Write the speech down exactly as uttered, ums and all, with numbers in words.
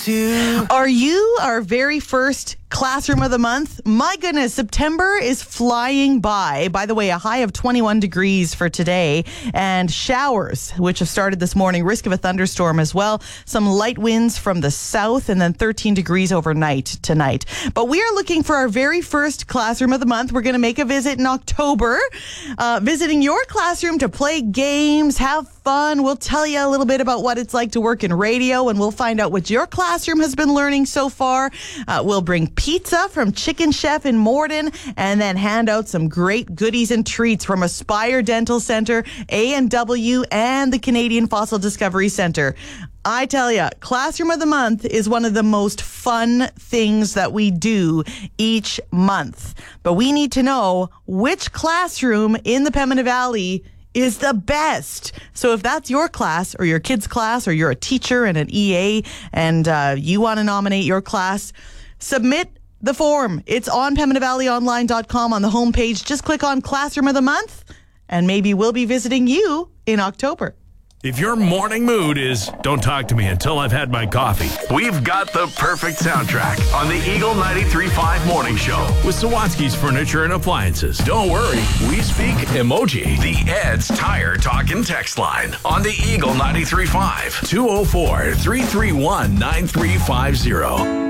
to. Are you our very first Classroom of the Month? My goodness, September is flying by. By the way, a high of twenty-one degrees for today, and showers, which have started this morning. Risk of a thunderstorm as well. Some light winds from the south, and then thirteen degrees overnight tonight. But we are looking for our very first Classroom of the Month. We're going to make a visit in October, uh, visiting your classroom to play games, have fun. We'll tell you a little bit about what it's like to work in radio, and we'll find out what your classroom has been learning so far. Uh, we'll bring pizza from Chicken Chef in Morden, and then hand out some great goodies and treats from Aspire Dental Center, A and W, and the Canadian Fossil Discovery Center. I tell you, Classroom of the Month is one of the most fun things that we do each month. But we need to know which classroom in the Pembina Valley is the best. So if that's your class or your kid's class, or you're a teacher and an E A and uh, you want to nominate your class, submit the form. It's on pembina valley online dot com on the homepage. Just click on Classroom of the Month, and maybe we'll be visiting you in October. If your morning mood is, don't talk to me until I've had my coffee, we've got the perfect soundtrack on the Eagle ninety-three point five Morning Show with Sawatsky's Furniture and Appliances. Don't worry, we speak emoji. The Ed's Tire Talk and Text line on the Eagle ninety-three point five, two oh four, three three one, nine three five zero.